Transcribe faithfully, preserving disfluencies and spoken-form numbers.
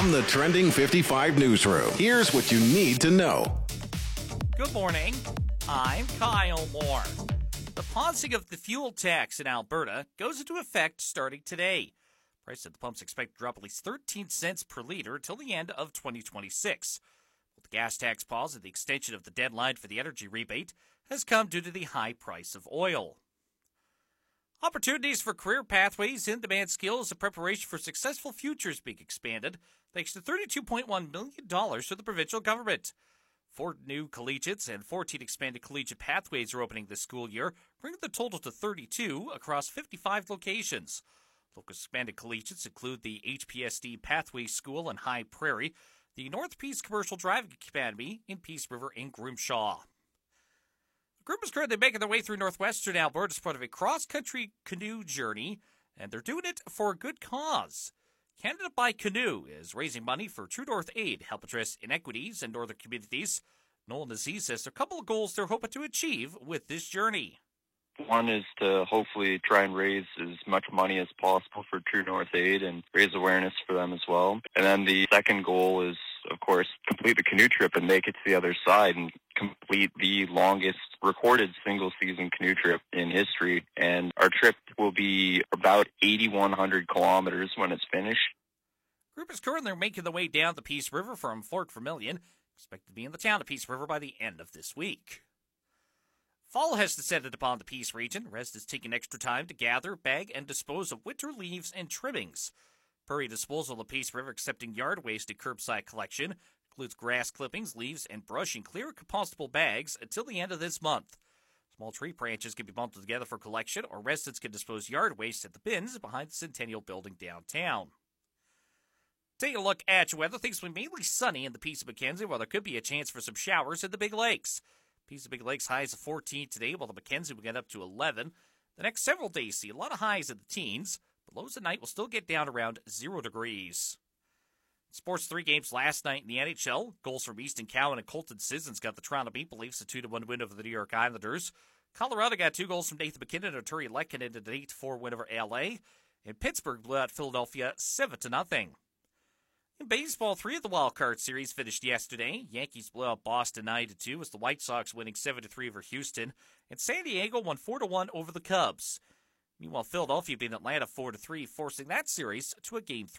From the Trending fifty-five newsroom, here's what you need to know. Good morning. I'm Kyle Moore. The pausing of the fuel tax in Alberta goes into effect starting today. Price at the pumps expected to drop at least thirteen cents per liter till the end of twenty twenty-six. With the gas tax pause and the extension of the deadline for the energy rebate has come due to the high price of oil. Opportunities for career pathways, in-demand skills, and preparation for successful futures being expanded thanks to thirty-two point one million dollars from the provincial government. Four new collegiates and fourteen expanded collegiate pathways are opening this school year, bringing the total to thirty-two across fifty-five locations. Local expanded collegiates include the H P S D Pathway School in High Prairie, the North Peace Commercial Driving Academy in Peace River and Grimshaw. The group is currently making their way through northwestern Alberta as part of a cross-country canoe journey, and they're doing it for a good cause. Canada by Canoe is raising money for True North Aid to help address inequities in northern communities. Noel Nazir says there are a couple of goals they're hoping to achieve with this journey. One is to hopefully try and raise as much money as possible for True North Aid and raise awareness for them as well. And then the second goal is, of course, complete the canoe trip and make it to the other side and complete the longest recorded single-season canoe trip in history. And our trip will be about eighty-one hundred kilometers when it's finished. The group is currently making their way down the Peace River from Fort Vermilion, expected to be in the town of Peace River by the end of this week. Fall has descended upon the Peace region. Residents taking extra time to gather, bag, and dispose of winter leaves and trimmings. Prairie Disposal of Peace River accepting yard waste and curbside collection includes grass clippings, leaves, and brush in clear compostable bags until the end of this month. Small tree branches can be bundled together for collection, or residents can dispose yard waste at the bins behind the Centennial Building downtown. Taking a look at your weather, things will be mainly sunny in the Peace of Mackenzie, while there could be a chance for some showers in the Big Lakes. Peace of Big Lakes highs of fourteen today, while the Mackenzie will get up to eleven. The next several days see a lot of highs in the teens, but lows at night will still get down around zero degrees. Sports three games last night in the N H L. Goals from Easton Cowan and Colton Sissons got the Toronto Maple Leafs a two to one win over the New York Islanders. Colorado got two goals from Nathan MacKinnon and Arturi Lehkonen in an eight to four win over L A. And Pittsburgh blew out Philadelphia seven to nothing. In baseball, three of the wild card series finished yesterday. Yankees blew out Boston nine to two as the White Sox winning seven to three over Houston. And San Diego won four to one over the Cubs. Meanwhile, Philadelphia beat Atlanta four to three, forcing that series to a game three.